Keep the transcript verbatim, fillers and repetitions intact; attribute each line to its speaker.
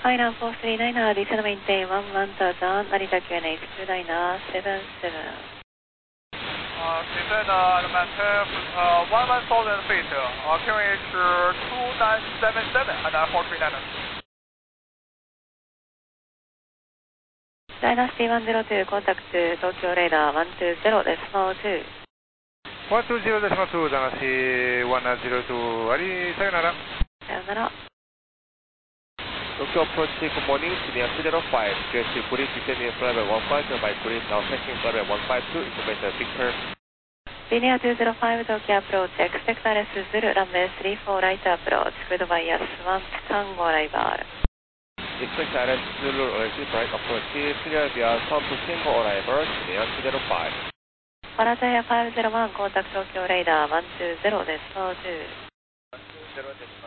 Speaker 1: はい、ランフォースリーナイナー、ディセルメインテインワンワンターザン、成田 キューエヌエイチツーナイナー、セブンセブン。
Speaker 2: Uh, descend uh, and maintain uh, one thousand feet, uh, Q N H two nine seven seven, and uh, four three nine.
Speaker 1: ダイナスティワンゼロツー、コンタクト、東京レーダーワンツーゼロ、デスモツー。
Speaker 3: ワンツーゼロデシマツー、ダナシワンナゼロツー、あり、さよなら。
Speaker 1: さよなら。
Speaker 4: Tokyo approaching, good morning, Senior two zero five, J C Police descending flight one five, by Police now taking flight one five two, information Victor.
Speaker 1: Senior two zero five, Tokyo approach, expect R S Zulu, runway three four right approach, good bias one, Tango arrival.
Speaker 4: Expect R S Zulu, right approach, clear via Tom to single arrival, Senior two zero five.
Speaker 1: Parataya five zero one, contact Tokyo radar one two zero, decimal two.
Speaker 4: zero,